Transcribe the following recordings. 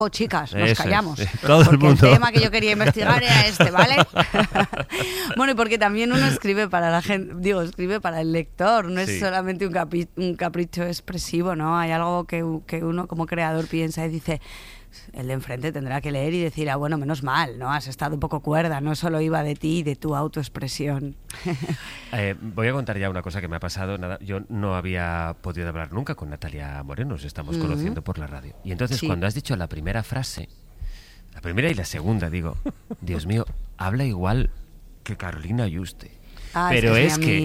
chicas, nos callamos. Todo el mundo. El tema que yo quería investigar era este, ¿vale? Bueno, y porque también uno escribe para la gente, escribe para el lector, no es solamente un capricho expresivo, ¿no? Hay algo que uno como creador piensa y dice, el de enfrente tendrá que leer y decir, bueno, menos mal, ¿no? Has estado un poco cuerda, no solo iba de ti y de tu autoexpresión. Voy a contar ya una cosa que me ha pasado. Yo no había podido hablar nunca con Natalia Moreno, nos estamos conociendo por la radio. Y entonces cuando has dicho la primera frase, la primera y la segunda, digo, Dios mío, habla igual que Carolina Yuste. Pero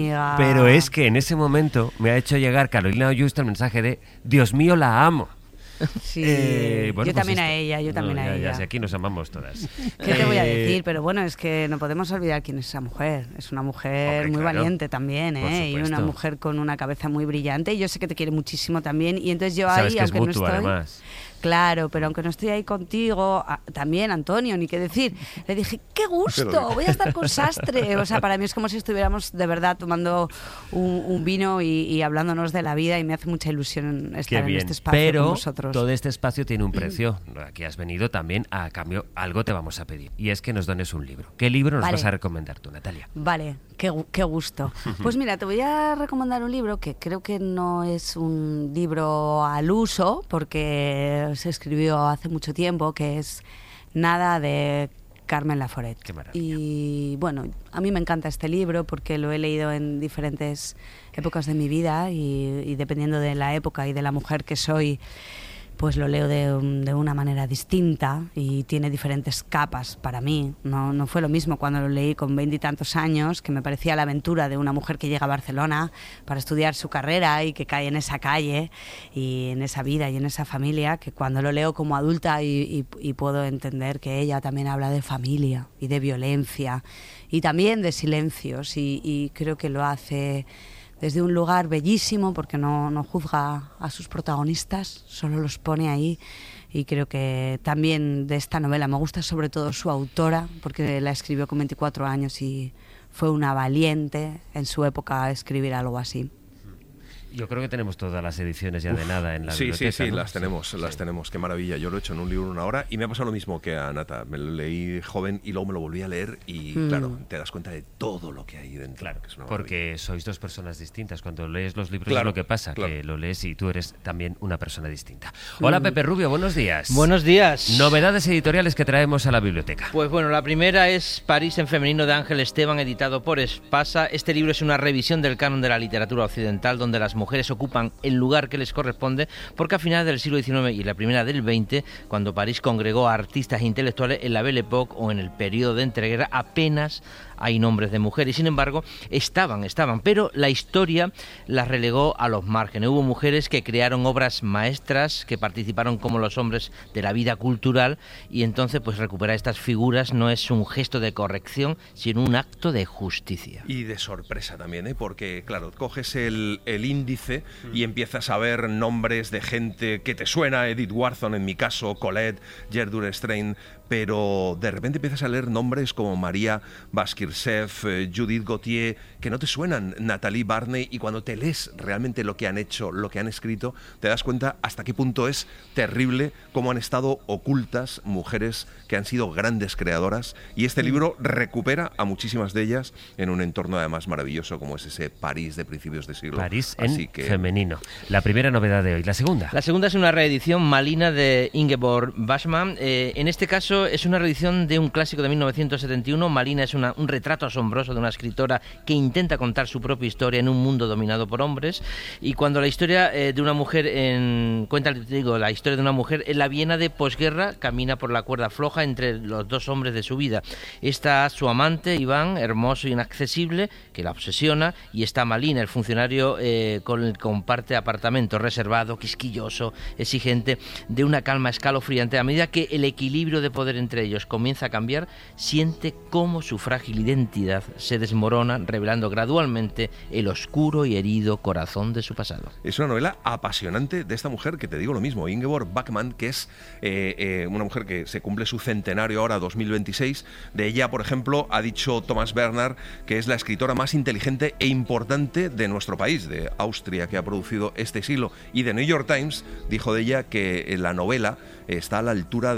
es que en ese momento me ha hecho llegar Carolina Yuste el mensaje de Dios mío, la amo. Sí, yo también a ella. Ya sé, aquí nos amamos todas. ¿Qué te voy a decir? Pero bueno, es que no podemos olvidar quién es esa mujer. Es una mujer muy valiente también, y una mujer con una cabeza muy brillante. Y yo sé que te quiere muchísimo también. Y entonces yo sabes ahí, que aunque es mutuo, no estoy... además. Claro, pero aunque no estoy ahí contigo, también Antonio, ni qué decir, le dije, ¡qué gusto! Voy a estar con Sastre. O sea, para mí es como si estuviéramos de verdad tomando un vino y hablándonos de la vida, y me hace mucha ilusión estar en este espacio con vosotros. Pero todo este espacio tiene un precio. Aquí has venido también, a cambio, algo te vamos a pedir, y es que nos dones un libro. ¿Qué libro nos vas a recomendar tú, Natalia? Vale, qué gusto. Pues mira, te voy a recomendar un libro que creo que no es un libro al uso, porque se escribió hace mucho tiempo, que es Nada, de Carmen Laforet. Qué maravilla. Y bueno, a mí me encanta este libro porque lo he leído en diferentes épocas de mi vida y dependiendo de la época y de la mujer que soy, pues lo leo de una manera distinta y tiene diferentes capas para mí. No fue lo mismo cuando lo leí con 20 y tantos años, que me parecía la aventura de una mujer que llega a Barcelona para estudiar su carrera y que cae en esa calle y en esa vida y en esa familia, que cuando lo leo como adulta y puedo entender que ella también habla de familia y de violencia y también de silencios, y creo que lo hace desde un lugar bellísimo, porque no juzga a sus protagonistas, solo los pone ahí. Y creo que también de esta novela me gusta sobre todo su autora, porque la escribió con 24 años y fue una valiente en su época a escribir algo así. Yo creo que tenemos todas las ediciones ya de Nada en la biblioteca. Sí, ¿no? las tenemos, qué maravilla. Yo lo he hecho en un libro en una hora y me ha pasado lo mismo que a Nata. Me lo leí joven y luego me lo volví a leer y claro, te das cuenta de todo lo que hay dentro. Claro, que es una porque sois dos personas distintas. Cuando lees los libros es lo que pasa, que lo lees y tú eres también una persona distinta. Hola Pepe Rubio, buenos días. Buenos días. Novedades editoriales que traemos a la biblioteca. Pues bueno, la primera es París en femenino, de Ángel Esteban, editado por Espasa. Este libro es una revisión del canon de la literatura occidental, donde las mujeres ocupan el lugar que les corresponde, porque a finales del siglo XIX y la primera del XX, cuando París congregó a artistas e intelectuales, en la Belle Époque o en el periodo de entreguerra apenas hay nombres de mujeres. Sin embargo, estaban, pero la historia las relegó a los márgenes. Hubo mujeres que crearon obras maestras, que participaron como los hombres de la vida cultural, y entonces pues recuperar estas figuras no es un gesto de corrección, sino un acto de justicia. Y de sorpresa también, porque claro, coges el índice y empiezas a ver nombres de gente que te suena, Edith Wharton en mi caso, Colette, Gertrude Stein, pero de repente empiezas a leer nombres como María Bashkirtsev, Judith Gautier, que no te suenan, Natalie Barney, y cuando te lees realmente lo que han hecho, lo que han escrito, te das cuenta hasta qué punto es terrible cómo han estado ocultas mujeres que han sido grandes creadoras, y este libro recupera a muchísimas de ellas en un entorno además maravilloso como es ese París de principios de siglo. París en femenino. La primera novedad de hoy. ¿La segunda? La segunda es una reedición, Malina, de Ingeborg Bachmann. En este caso es una reedición de un clásico de 1971. Malina es un retrato asombroso de una escritora que intenta contar su propia historia en un mundo dominado por hombres, y cuando la historia de una mujer la historia de una mujer en la Viena de posguerra camina por la cuerda floja entre los dos hombres de su vida. Está su amante Iván, hermoso e inaccesible, que la obsesiona, y está Malina, el funcionario con el que comparte apartamento, reservado, quisquilloso, exigente, de una calma escalofriante. A medida que el equilibrio de poder entre ellos comienza a cambiar, siente cómo su frágil identidad se desmorona, revelando gradualmente el oscuro y herido corazón de su pasado. Es una novela apasionante de esta mujer que te digo lo mismo, Ingeborg Bachmann, que es una mujer que se cumple su centenario ahora, 2026. De ella, por ejemplo, ha dicho Thomas Bernhard que es la escritora más inteligente e importante de nuestro país, de Austria. industria que ha producido este siglo. Y The New York Times dijo de ella que la novela está a la altura